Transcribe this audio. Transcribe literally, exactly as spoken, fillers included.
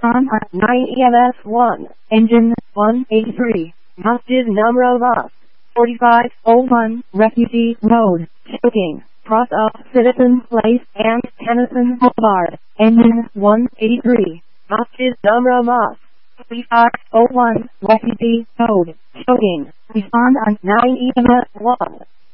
Respond on nine E M S one. Engine one eighty-three. Masjid Namro Mas. forty-five oh one. Refugee Road. Choking. Cross of Citizens Place and Tennyson Boulevard. Engine one eighty-three. Masjid Namro Mas. forty-five oh one. Refugee Road. Choking. Respond on nine E M S one.